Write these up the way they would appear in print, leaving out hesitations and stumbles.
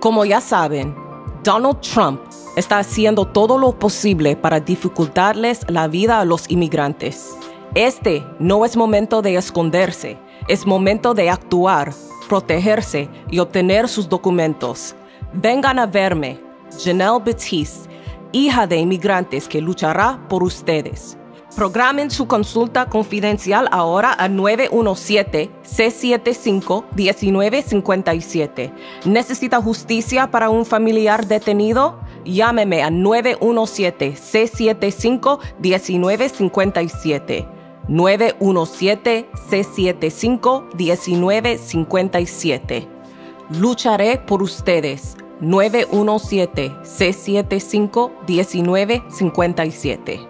Como ya saben, Donald Trump está haciendo todo lo posible para dificultarles la vida a los inmigrantes. Este no es momento de esconderse, es momento de actuar, protegerse y obtener sus documentos. Vengan a verme, Janelle Batiste, hija de inmigrantes que luchará por ustedes. Programen su consulta confidencial ahora a 917-675-1957. ¿Necesita justicia para un familiar detenido? Llámeme a 917-675-1957. 917-675-1957. Lucharé por ustedes. 917-675-1957.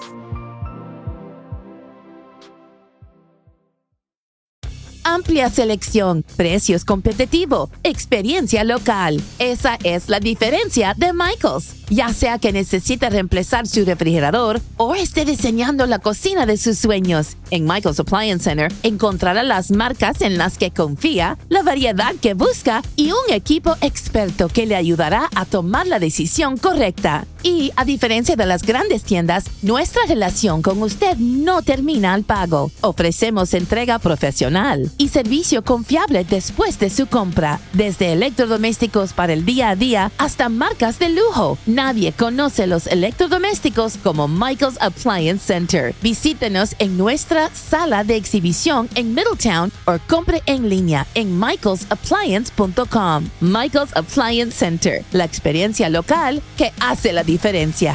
Amplia selección, precios competitivos, experiencia local. Esa es la diferencia de Michaels. Ya sea que necesite reemplazar su refrigerador o esté diseñando la cocina de sus sueños, en Michaels Appliance Center encontrará las marcas en las que confía, la variedad que busca y un equipo experto que le ayudará a tomar la decisión correcta. Y, a diferencia de las grandes tiendas, nuestra relación con usted no termina al pago. Ofrecemos entrega profesional y servicio confiable después de su compra, desde electrodomésticos para el día a día hasta marcas de lujo. Nadie conoce los electrodomésticos como Michaels Appliance Center. Visítenos en nuestra sala de exhibición en Middletown o compre en línea en michaelsappliance.com. Michaels Appliance Center, la experiencia local que hace la diferencia.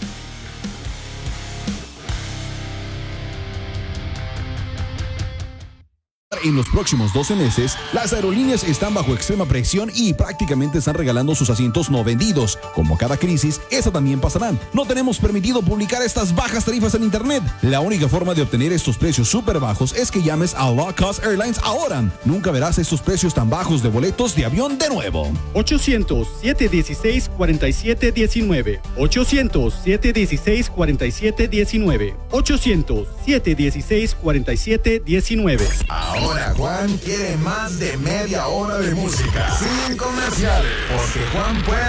En los próximos 12 meses, las aerolíneas están bajo extrema presión y prácticamente están regalando sus asientos no vendidos. Como cada crisis, esa también pasará. No tenemos permitido publicar estas bajas tarifas en internet. La única forma de obtener estos precios súper bajos es que llames a Low Cost Airlines ahora. Nunca verás estos precios tan bajos de boletos de avión de nuevo. 800-716-4719. 800-716-4719. 800-716-4719. Ahora Juan quiere más de media hora de música sin comerciales, porque Juan puede